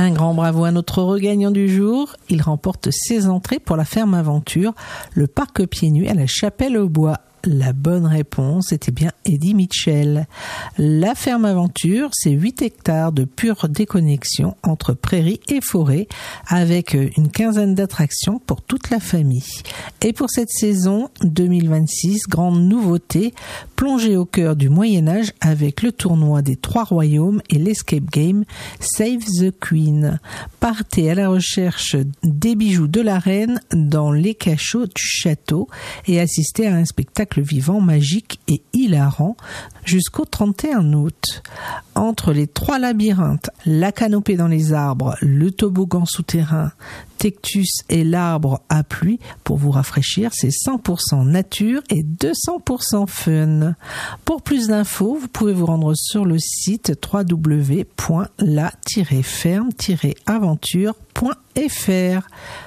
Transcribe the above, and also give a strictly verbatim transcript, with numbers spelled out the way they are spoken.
Un grand bravo à notre regagnant du jour. Il remporte ses entrées pour la ferme aventure, le parc pieds nus à la Chapelle-aux-Bois. La bonne réponse était bien Eddie Mitchell. La ferme aventure, c'est huit hectares de pure déconnexion entre prairies et forêts avec une quinzaine d'attractions pour toute la famille. Et pour cette saison deux mille vingt-six, grande nouveauté, plongée au cœur du Moyen-Âge avec le tournoi des trois royaumes et l'escape game Save the Queen. Partez à la recherche des bijoux de la reine dans les cachots du château et assistez à un spectacle vivant, magique et hilarant jusqu'au trente et un août. Entre les trois labyrinthes, la canopée dans les arbres, le toboggan souterrain, Tectus et l'arbre à pluie, pour vous rafraîchir, c'est cent pour cent nature et deux cents pour cent fun. Pour plus d'infos, vous pouvez vous rendre sur le site w w w point la tiret ferme tiret aventure point f r.